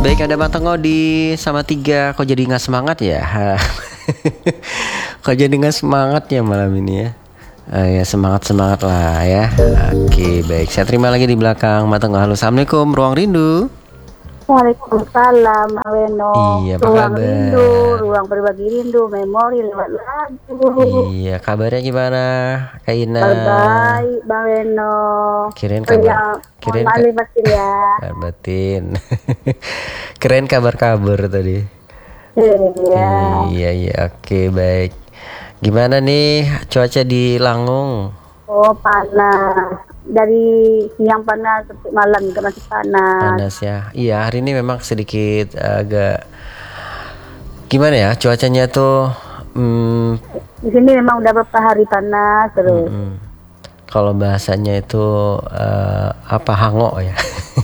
Baik, ada Bang Tengodi sama Tiga. Kok jadi nggak semangat ya? Kok jadi nggak semangat ya malam ini ya? Ya semangat lah ya. Oke, baik. Saya terima lagi di belakang Bang Tengah. Halo, assalamualaikum. Ruang Rindu. Waalaikumsalam, Aweno. Iya, apa Ruang kabar? rindu, ruang berbagi rindu, memori lewat lagu. Iya, kabarnya gimana, Kak Ina? Baik, Bang Reno. Kirain kabar. Mohon maaf batin ya. Batin. Keren kabar tadi. Iya. Iya, oke, baik. Gimana nih cuaca di Langung? Oh, panas. Dari siang panas sampai malam juga masih panas. Panas ya. Iya, hari ini memang sedikit agak gimana ya cuacanya tuh. Di sini memang udah beberapa hari panas terus. Kalau bahasanya itu apa, hango ya.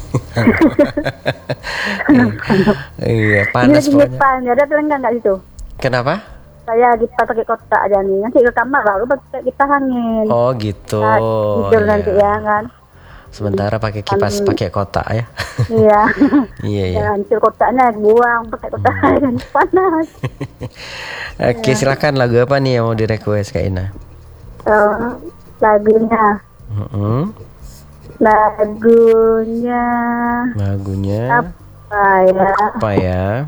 Iya, panas Ini lagi pokoknya. ada telenggang nggak situ? Kenapa? Saya kita pakai kotak aja nih. Nanti ke kamar baru pakai kipas angin. Oh gitu. Nah, tidur Iya. nanti ya kan. Sementara pakai kipas pakai kotak ya. Iya. Iya. Ya, hancur kotaknya buang pakai kotak lain panas. Oke, silakan lagu apa nih yang mau di request Kak Ina? Lagunya apa ya?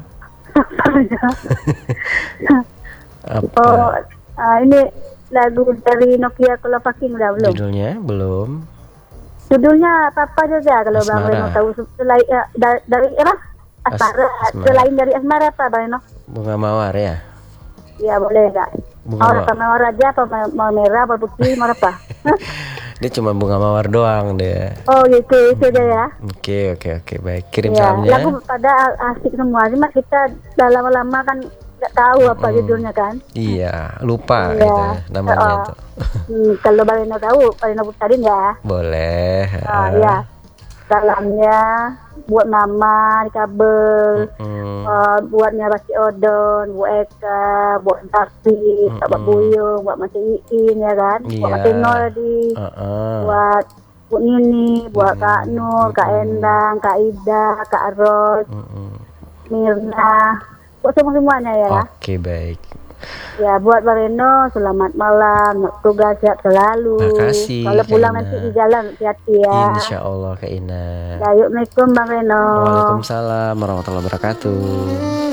Ini lagu dari Nokia kalau pakai udah belum? Judulnya apa saja kalau Bang Reno tahu selain dari apa? Asmara. Selain dari Asmara apa Bang Reno? Bunga Mawar ya? Iya boleh enggak? Bunga mawar aja apa mau merah apa putih mau apa? Dia cuma bunga mawar doang deh. Oh gitu itu aja ya. Oke, baik. Kirim ya, salamnya. Lagu pada asik semua, cuma kita udah lama-lama kan nggak tahu apa judulnya kan. Iya, lupa gitu namanya tuh. Kalau Bang Reno tahu, Bang Reno puterin ya. Boleh. Ya. Salamnya buat Mama di Kabel, buatnya Basti Odon, buat Eka, buat Tapi, buat Buyung, buat Mas Iin ya kan, buat Mas Tenol di, buat Bu Nini, buat Kak Nur, Kak Endang, Kak Ida, Kak Ros, Mirna, buat semuanya ya. Oke, baik. Ya, buat Bang Reno, selamat malam, tugas sehat selalu. Makasih. Kalau pulang nanti di jalan hati-hati ya. Insya Allah Kak Ina. Assalamualaikum Bang Reno. Waalaikumsalam warahmatullahi wabarakatuh.